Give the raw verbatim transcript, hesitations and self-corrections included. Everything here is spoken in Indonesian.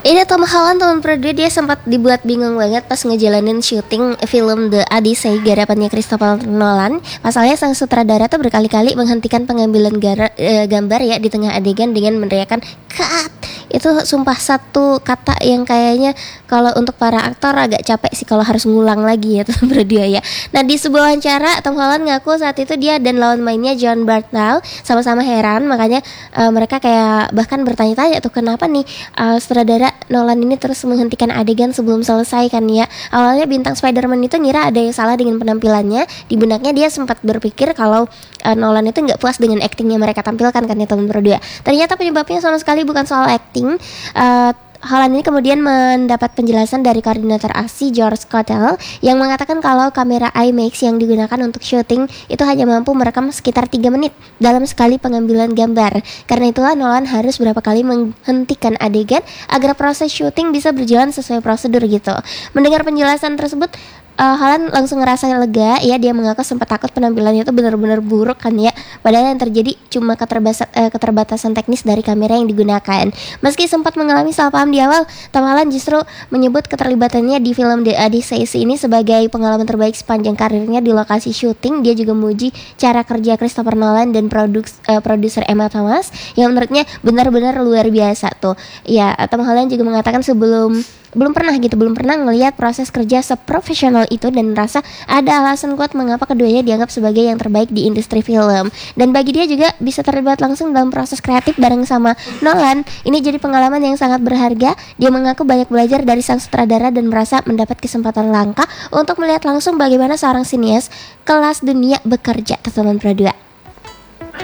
Ini Tom Holland tahun kedua dia sempat dibuat bingung banget pas ngejalanin syuting film The Odyssey garapannya Christopher Nolan. Pasalnya sang sutradara tuh berkali-kali menghentikan pengambilan gara, e, gambar ya di tengah adegan dengan meneriakan cut. Itu sumpah satu kata yang kayaknya kalau untuk para aktor agak capek sih kalau harus ngulang lagi ya Tom berdua ya. Nah di sebuah wawancara Tom Holland ngaku saat itu dia dan lawan mainnya John Bernthal sama-sama heran, makanya e, mereka kayak bahkan bertanya-tanya tuh kenapa nih uh, sutradara Nolan ini terus menghentikan adegan sebelum selesai kan ya. Awalnya bintang Spider-Man itu ngira ada yang salah dengan penampilannya. Di benaknya dia sempat berpikir kalau uh, Nolan itu gak puas dengan acting yang mereka tampilkan kan ya teman berdua. Ternyata penyebabnya sama sekali bukan soal acting. uh, Holland ini kemudian mendapat penjelasan dari koordinator aksi George Cotell yang mengatakan kalau kamera IMAX yang digunakan untuk syuting itu hanya mampu merekam sekitar tiga menit dalam sekali pengambilan gambar. Karena itulah Nolan harus berapa kali menghentikan adegan agar proses syuting bisa berjalan sesuai prosedur gitu. Mendengar penjelasan tersebut, Uh, Holland langsung ngerasa lega ya. Dia mengaku sempat takut penampilannya itu benar-benar buruk kan ya, padahal yang terjadi cuma keterbatasan, uh, keterbatasan teknis dari kamera yang digunakan. Meski sempat mengalami salah paham di awal, Tom Holland justru menyebut keterlibatannya di film The Odyssey ini sebagai pengalaman terbaik sepanjang karirnya di lokasi syuting. Dia juga memuji cara kerja Christopher Nolan dan produks, uh, produser Emma Thomas yang menurutnya benar-benar luar biasa tuh ya. Tom Holland juga mengatakan sebelum belum pernah gitu, belum pernah ngelihat proses kerja seprofesional itu dan merasa ada alasan kuat mengapa keduanya dianggap sebagai yang terbaik di industri film. Dan bagi dia juga bisa terlibat langsung dalam proses kreatif bareng sama Nolan. Ini jadi pengalaman yang sangat berharga. Dia mengaku banyak belajar dari sang sutradara dan merasa mendapat kesempatan langka untuk melihat langsung bagaimana seorang sinias kelas dunia bekerja, teman-teman berdua.